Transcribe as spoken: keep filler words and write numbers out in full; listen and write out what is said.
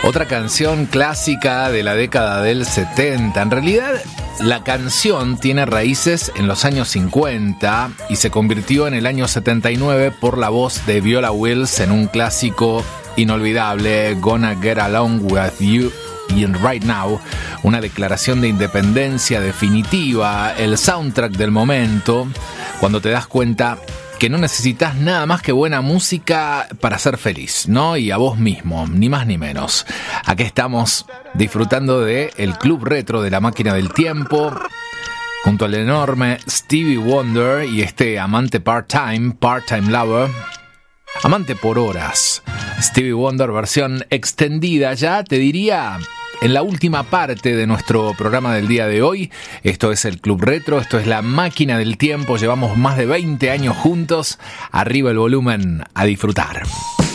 Otra canción clásica de la década del setenta. En realidad, la canción tiene raíces en los años cincuenta y se convirtió en el año setenta y nueve por la voz de Viola Wills en un clásico inolvidable, Gonna Get Along With You Right Now, una declaración de independencia definitiva, el soundtrack del momento, cuando te das cuenta que no necesitas nada más que buena música para ser feliz, ¿no? Y a vos mismo, ni más ni menos. Aquí estamos disfrutando de el Club Retro de la Máquina del Tiempo, junto al enorme Stevie Wonder y este amante part-time, part-time lover, amante por horas. Stevie Wonder versión extendida, ya te diría, en la última parte de nuestro programa del día de hoy. Esto es el Club Retro, esto es la Máquina del Tiempo. Llevamos más de veinte años juntos. Arriba el volumen, a disfrutar.